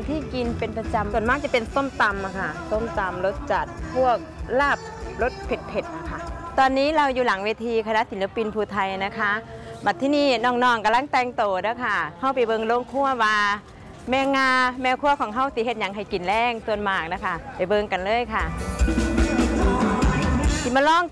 ที่กินเป็นประจำส่วนมากจะเป็นส้มตำอะค่ะส้มตำรสจัดพวกลาบรสเผ็ดๆนะคะตอนนี้เราอยู่หลังเวทีคณะศิลปินภูไทยนะคะมาที่นี่น้องๆกำลังแต่งโตนะคะเข้าไปเบิ่งโรงครัวว่าแม่งาแม่ครัวของเฮาสิเฮ็ดหยังให้กินแรงส่วนมากนะคะไปเบิ่งกันเลยค่ะสิมาลอง